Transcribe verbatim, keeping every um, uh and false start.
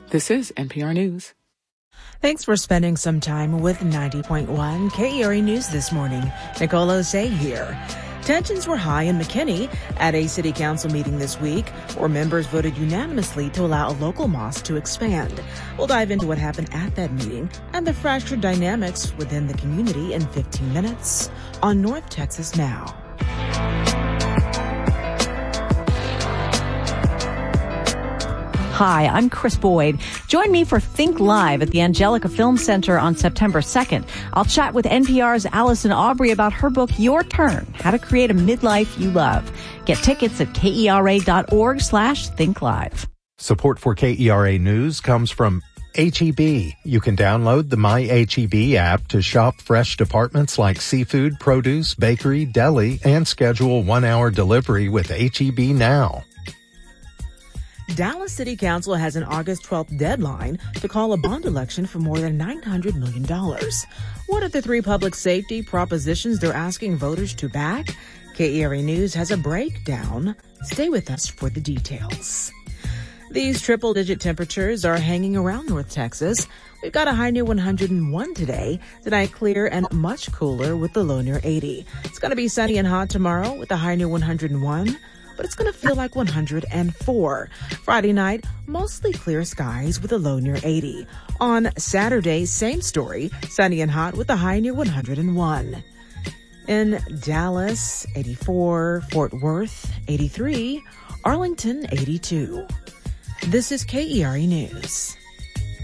This is N P R News. Thanks for spending some time with ninety point one K E R A News this morning. Nicole Osei here. Tensions were high in McKinney at a city council meeting this week, where members voted unanimously to allow a local mosque to expand. We'll dive into what happened at that meeting and the fractured dynamics within the community in fifteen minutes on North Texas Now. Hi, I'm Chris Boyd. Join me for Think Live at the Angelica Film Center on September second. I'll chat with N P R's Allison Aubrey about her book, Your Turn, How to Create a Midlife You Love. Get tickets at kera.org slash Think Live. Support for K E R A News comes from H E B. You can download the My H E B app to shop fresh departments like seafood, produce, bakery, deli, and schedule one-hour delivery with H E B Now. Dallas City Council has an August twelfth deadline to call a bond election for more than nine hundred million dollars. What are the three public safety propositions they're asking voters to back? K E R A News has a breakdown. Stay with us for the details. These triple-digit temperatures are hanging around North Texas. We've got a high near one hundred one today, tonight clear and much cooler with the low near eighty. It's going to be sunny and hot tomorrow with a high near one hundred one. But it's going to feel like one hundred four. Friday night, mostly clear skies with a low near eighty. On Saturday, same story, sunny and hot with a high near one hundred one. In Dallas, eighty-four, Fort Worth, eighty-three, Arlington, eighty-two. This is K E R A News.